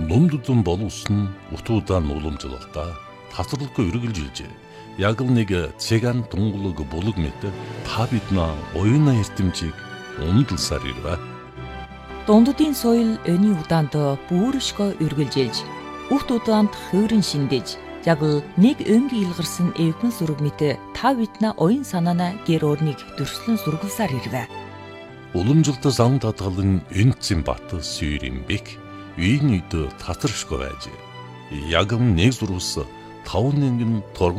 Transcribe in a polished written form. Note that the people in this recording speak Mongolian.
Нумдудун боловсон утуудан уламжлалтаа тасралгүй үргэлжилжээ. Яг л нэг цэган тунгалаг булаг мэт та биднээ оюуна эрдэмжийг ундалсаар ирвэ. Дунддын соёл өний удаанд бүршгөө үргэлжилж, үхт удаанд хөөрөн шиндэж, яг л нэг өнгийн илгарсан эвгэн сүрэг мэт та биднээ оюун санаана гэр орныг дөрслөн сургалсаар ирвэ. Уламжлалт зам татгалан энцэн бат сүйрэмбек үйн үйд татаршгүй байж. Яг нэг зурвас 5 нэгэн